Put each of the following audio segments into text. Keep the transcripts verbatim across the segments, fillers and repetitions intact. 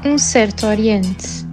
Um certo Oriente.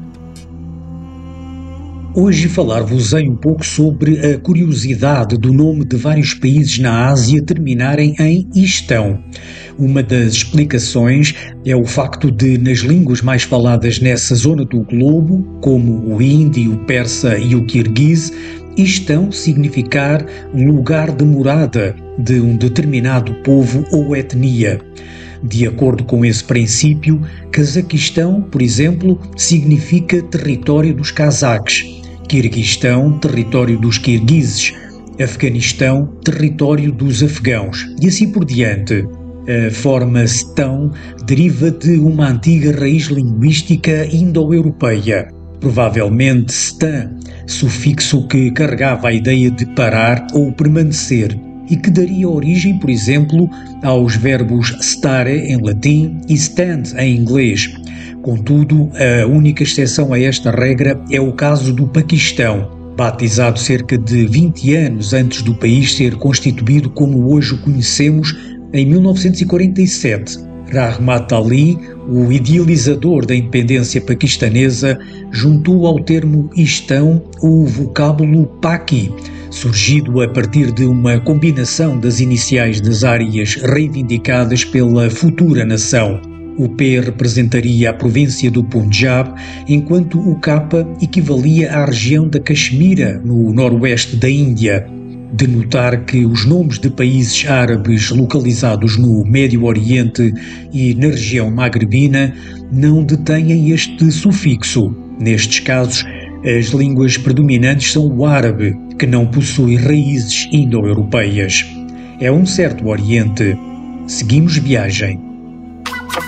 Hoje falar-vos-ei um pouco sobre a curiosidade do nome de vários países na Ásia terminarem em istão. Uma das explicações é o facto de, nas línguas mais faladas nessa zona do globo, como o hindi, o persa e o kirguiz, istão significar lugar de morada de um determinado povo ou etnia. De acordo com esse princípio, Cazaquistão, por exemplo, significa território dos cazaques, Quirguistão, território dos quirguizes, Afeganistão, território dos afegãos, e assim por diante. A forma stão deriva de uma antiga raiz linguística indo-europeia, provavelmente stan, sufixo que carregava a ideia de parar ou permanecer, e que daria origem, por exemplo, aos verbos stare em latim e stand em inglês. Contudo, a única exceção a esta regra é o caso do Paquistão, batizado cerca de vinte anos antes do país ser constituído como hoje o conhecemos, em mil novecentos e quarenta e sete. Rahmat Ali, o idealizador da independência paquistanesa, juntou ao termo istão o vocábulo Paki, surgido a partir de uma combinação das iniciais das áreas reivindicadas pela futura nação. O P representaria a província do Punjab, enquanto o K equivalia à região da Caxemira, no noroeste da Índia. De notar que os nomes de países árabes localizados no Médio Oriente e na região magrebina não detêm este sufixo. Nestes casos, as línguas predominantes são o árabe, que não possui raízes indo-europeias. É um certo Oriente. Seguimos viagem.